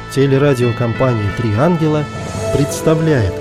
Телерадиокомпания «Три ангела» представляет.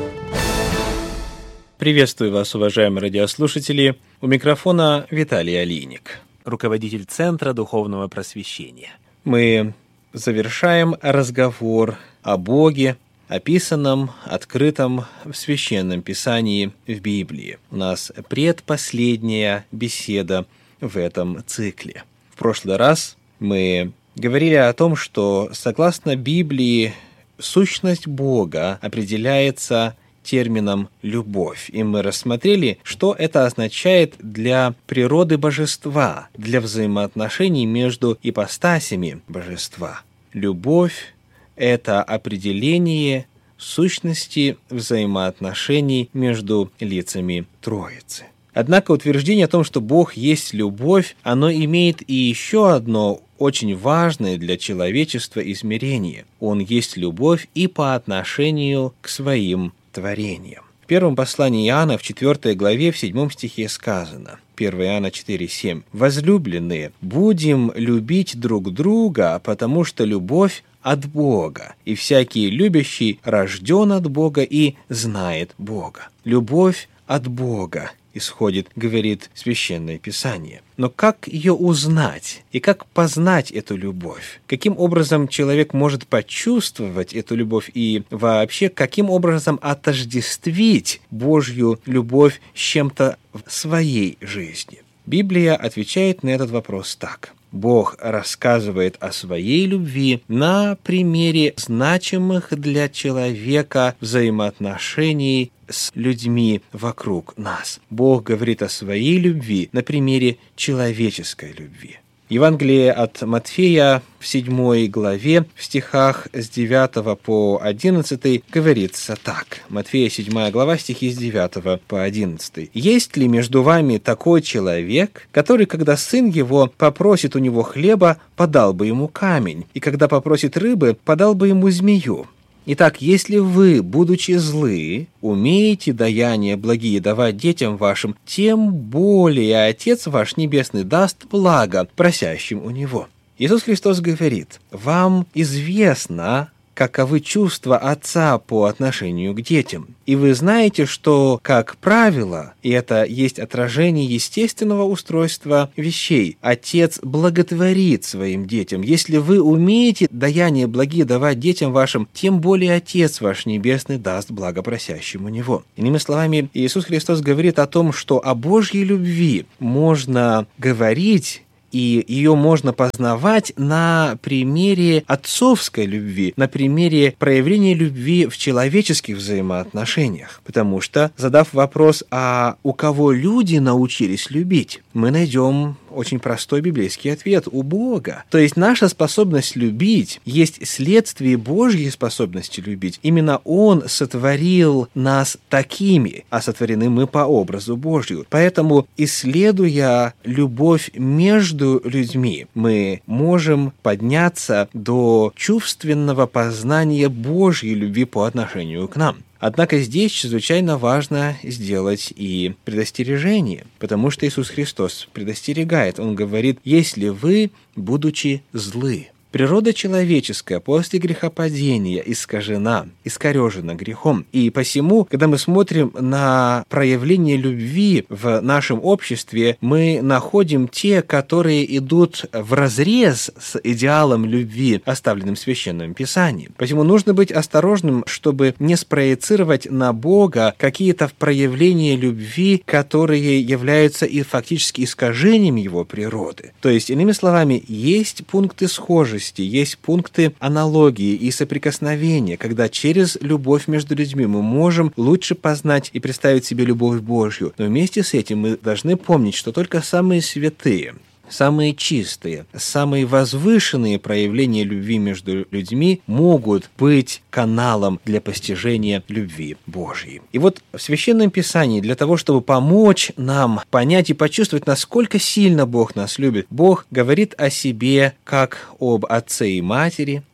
Приветствую вас, уважаемые радиослушатели. У микрофона Виталий Алиник, руководитель Центра Духовного Просвещения. Мы завершаем разговор о Боге, описанном, открытом в Священном Писании в Библии. У нас предпоследняя беседа в этом цикле. В прошлый раз мы говорили о том, что, согласно Библии, сущность Бога определяется термином «любовь». И мы рассмотрели, что это означает для природы божества, для взаимоотношений между ипостасями божества. Любовь – это определение сущности взаимоотношений между лицами Троицы. Однако утверждение о том, что Бог есть любовь, оно имеет и еще одно очень важное для человечества измерение. Он есть любовь и по отношению к своим творениям. В первом послании Иоанна, в 4 главе, в 7 стихе сказано, 1 Иоанна 4,7: «Возлюбленные, будем любить друг друга, потому что любовь от Бога, и всякий любящий рожден от Бога и знает Бога». Любовь от Бога исходит, говорит Священное Писание. Но как ее узнать и как познать эту любовь? Каким образом человек может почувствовать эту любовь и вообще каким образом отождествить Божью любовь с чем-то в своей жизни? Библия отвечает на этот вопрос так. Бог рассказывает о своей любви на примере значимых для человека взаимоотношений с людьми вокруг нас. Бог говорит о своей любви на примере человеческой любви. Евангелие от Матфея в 7 главе, в стихах с 9 по 11 говорится так. Матфея 7 глава, стихи с 9 по 11. «Есть ли между вами такой человек, который, когда сын его попросит у него хлеба, подал бы ему камень, и когда попросит рыбы, подал бы ему змею? Итак, если вы, будучи злы, умеете даяния благие давать детям вашим, тем более Отец ваш Небесный даст благо просящим у Него». Иисус Христос говорит: «Вам известно, каковы чувства Отца по отношению к детям. И вы знаете, что, как правило, и это есть отражение естественного устройства вещей, Отец благотворит своим детям. Если вы умеете даяния благие давать детям вашим, тем более Отец ваш Небесный даст благо просящим у Него». Иными словами, Иисус Христос говорит о том, что о Божьей любви можно говорить, и ее можно познавать на примере отцовской любви, на примере проявления любви в человеческих взаимоотношениях. Потому что, задав вопрос, а у кого люди научились любить, мы найдем очень простой библейский ответ: у Бога. То есть наша способность любить есть следствие Божьей способности любить. Именно Он сотворил нас такими, а сотворены мы по образу Божию. Поэтому, исследуя любовь между людьми, мы можем подняться до чувственного познания Божьей любви по отношению к нам. Однако здесь чрезвычайно важно сделать и предостережение, потому что Иисус Христос предостерегает. Он говорит: «Если вы, будучи злы». Природа человеческая после грехопадения искажена, искорежена грехом. И посему, когда мы смотрим на проявление любви в нашем обществе, мы находим те, которые идут вразрез с идеалом любви, оставленным в Священном Писании. Посему нужно быть осторожным, чтобы не спроецировать на Бога какие-то проявления любви, которые являются и фактически искажением Его природы. То есть, иными словами, есть пункты схожести, есть пункты аналогии и соприкосновения, когда через любовь между людьми мы можем лучше познать и представить себе любовь Божью. Но вместе с этим мы должны помнить, что только самые святые, самые чистые, самые возвышенные проявления любви между людьми могут быть каналом для постижения любви Божьей. И вот в Священном Писании для того, чтобы помочь нам понять и почувствовать, насколько сильно Бог нас любит, Бог говорит о себе как об отце и матери,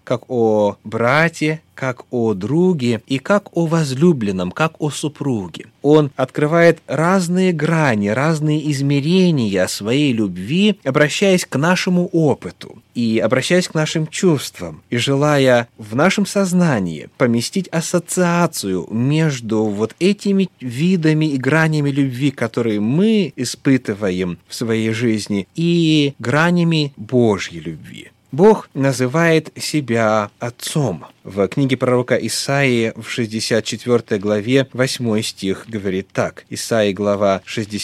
как о брате, как о друге и как о возлюбленном, как о супруге. Он открывает разные грани, разные измерения своей любви, обращаясь к нашему опыту и обращаясь к нашим чувствам, и желая в нашем сознании поместить ассоциацию между вот этими видами и гранями любви, которые мы испытываем в своей жизни, и гранями Божьей любви. Бог называет себя Отцом. В книге пророка Исаии в 64 главе 8 стих говорит так. Исаии глава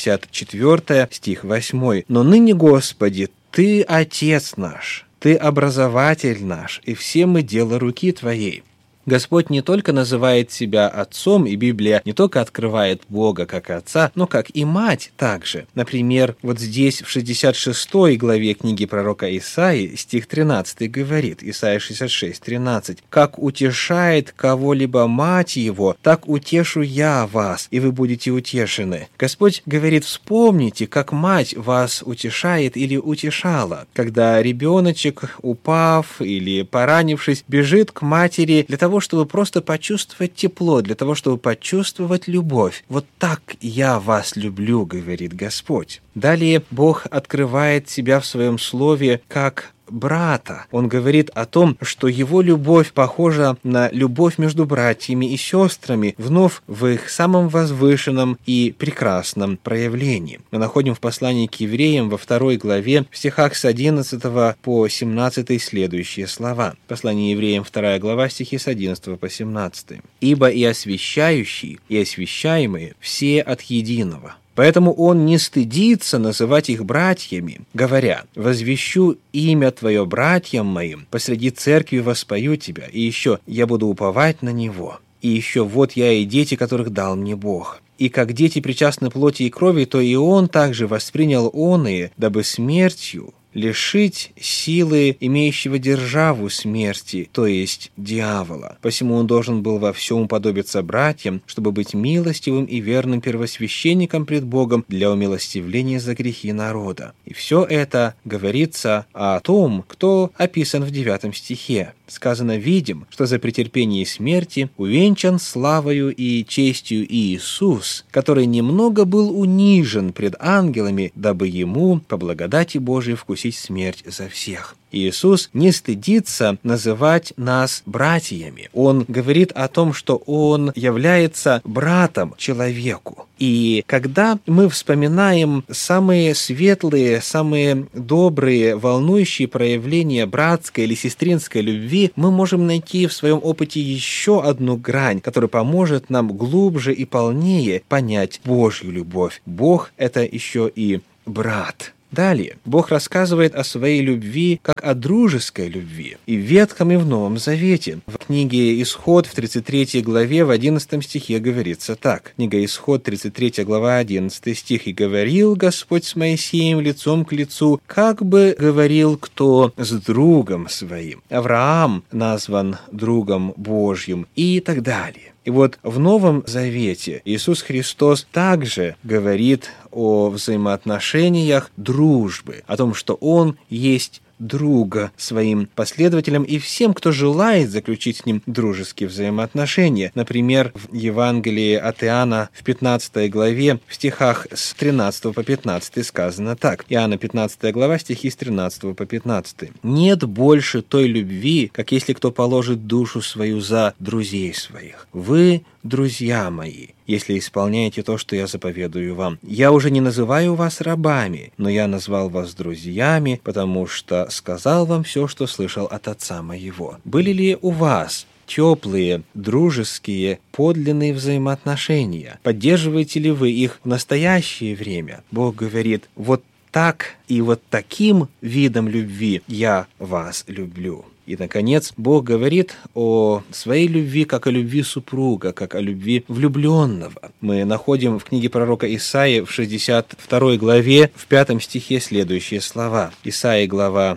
64 стих 8. «Но ныне, Господи, Ты Отец наш, Ты образователь наш, и все мы дело руки Твоей». Господь не только называет себя Отцом, и Библия не только открывает Бога как Отца, но как и Мать также. Например, вот здесь в 66 главе книги пророка Исаии стих 13 говорит, Исаия 66, 13, «Как утешает кого-либо мать его, так утешу я вас, и вы будете утешены». Господь говорит, вспомните, как мать вас утешает или утешала, когда ребеночек, упав или поранившись, бежит к матери для того, чтобы просто почувствовать тепло, для того, чтобы почувствовать любовь. Вот так я вас люблю, говорит Господь. Далее Бог открывает себя в своем слове как брата. Он говорит о том, что его любовь похожа на любовь между братьями и сестрами, вновь в их самом возвышенном и прекрасном проявлении. Мы находим в послании к евреям во 2 главе в стихах с 11 по 17 следующие слова. Послание евреям 2 глава, стихи с 11 по 17. «Ибо и освящающий, и освящаемые все от единого. Поэтому он не стыдится называть их братьями, говоря, «Возвещу имя Твое братьям моим, посреди церкви воспою Тебя, и еще я буду уповать на Него. И еще вот я и дети, которых дал мне Бог. И как дети причастны плоти и крови, то и он также воспринял оные, дабы смертью лишить силы имеющего державу смерти, то есть дьявола. Посему он должен был во всем уподобиться братьям, чтобы быть милостивым и верным первосвященником пред Богом для умилостивления за грехи народа». И все это говорится о том, кто описан в 9 стихе. Сказано, видим, что за претерпение смерти увенчан славою и честью Иисус, который немного был унижен пред ангелами, дабы ему, по благодати Божией, вкусить смерть за всех. Иисус не стыдится называть нас братьями. Он говорит о том, что Он является братом человеку. И когда мы вспоминаем самые светлые, самые добрые, волнующие проявления братской или сестринской любви, мы можем найти в своем опыте еще одну грань, которая поможет нам глубже и полнее понять Божью любовь. Бог — это еще и брат. Далее, Бог рассказывает о своей любви как о дружеской любви и в Ветхом, и в Новом Завете. В книге Исход в 33 главе в 11 стихе говорится так. Книга Исход, 33 глава, 11 стих. «И говорил Господь с Моисеем лицом к лицу, как бы говорил кто с другом своим». Авраам назван другом Божьим и так далее. И вот в Новом Завете Иисус Христос также говорит о взаимоотношениях дружбы, о том, что Он есть друга своим последователям и всем, кто желает заключить с ним дружеские взаимоотношения. Например, в Евангелии от Иоанна в 15 главе в стихах с 13 по 15 сказано так. Иоанна 15 глава, стихи с 13 по 15. «Нет больше той любви, как если кто положит душу свою за друзей своих. Вы, друзья мои, если исполняете то, что я заповедую вам. Я уже не называю вас рабами, но я назвал вас друзьями, потому что сказал вам все, что слышал от Отца моего. Были ли у вас теплые, дружеские, подлинные взаимоотношения? Поддерживаете ли вы их в настоящее время?» Бог говорит, вот так и вот таким видом любви я вас люблю. И, наконец, Бог говорит о своей любви, как о любви супруга, как о любви влюбленного. Мы находим в книге пророка Исаии в 62 главе, в 5 стихе следующие слова. Исаии, глава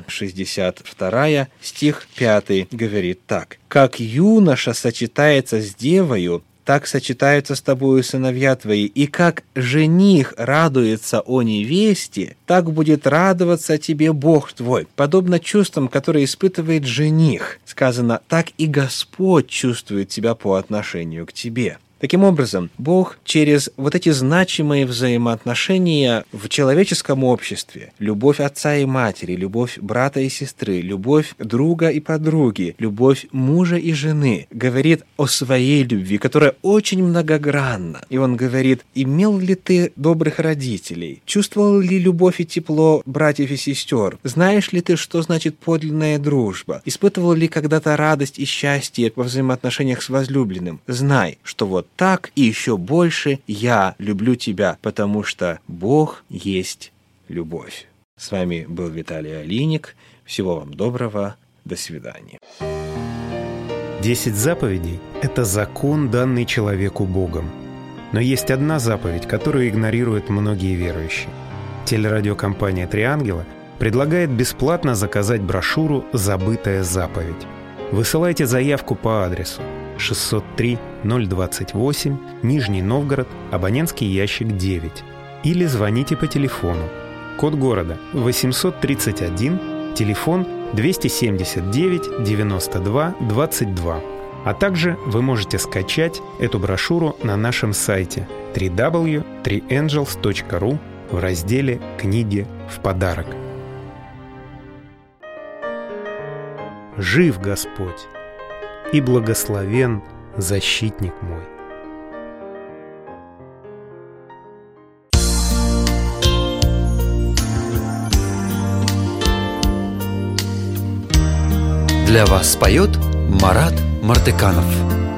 62, стих 5 говорит так. «Как юноша сочетается с девою, так сочетаются с тобою сыновья твои, и как жених радуется о невесте, так будет радоваться тебе Бог твой». Подобно чувствам, которые испытывает жених, сказано, так и Господь чувствует тебя по отношению к тебе. Таким образом, Бог через вот эти значимые взаимоотношения в человеческом обществе, любовь отца и матери, любовь брата и сестры, любовь друга и подруги, любовь мужа и жены, говорит о своей любви, которая очень многогранна. И он говорит: имел ли ты добрых родителей? Чувствовал ли любовь и тепло братьев и сестер? Знаешь ли ты, что значит подлинная дружба? Испытывал ли когда-то радость и счастье во взаимоотношениях с возлюбленным? Знай, что вот так и еще больше я люблю тебя, потому что Бог есть любовь. С вами был Виталий Алиник. Всего вам доброго. До свидания. 10 заповедей – это закон, данный человеку Богом. Но есть одна заповедь, которую игнорируют многие верующие. Телерадиокомпания «Три ангела» предлагает бесплатно заказать брошюру «Забытая заповедь». Высылайте заявку по адресу 603-028, Нижний Новгород, абонентский ящик 9. Или звоните по телефону. Код города 831, телефон 279-92-22. А также вы можете скачать эту брошюру на нашем сайте www.3angels.ru в разделе «Книги в подарок». Жив Господь, и благословен защитник мой. Для вас поет Марат Мартыканов.